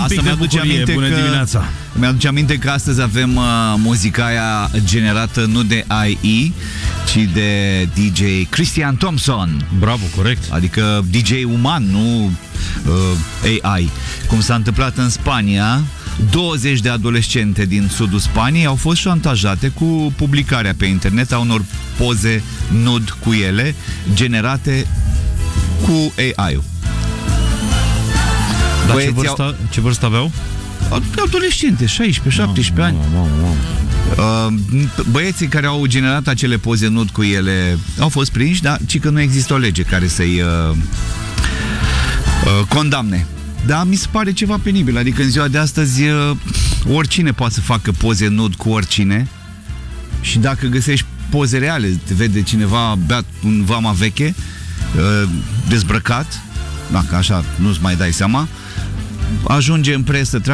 pic de bucurie. Bună dimineața! Mi-aduce aminte că astăzi avem muzica aia generată nu de AI, ci de DJ Christian Thompson. Bravo, corect. Adică DJ uman, nu AI. Cum s-a întâmplat în Spania, 20 de adolescente din sudul Spaniei au fost șantajate cu publicarea pe internet a unor poze nud cu ele, generate cu AI-ul. Dar ce vârstă aveau? Adolescente, 16-17 ani. Băieții care au generat acele poze nud cu ele au fost prinși, dar ci că nu există o lege care să-i condamne. Dar mi se pare ceva penibil. Adică în ziua de astăzi oricine poate să facă poze nud cu oricine. Și dacă găsești poze reale, te vede cineva beat în vama veche, dezbrăcat, dacă așa nu-ți mai dai seama, ajunge în presă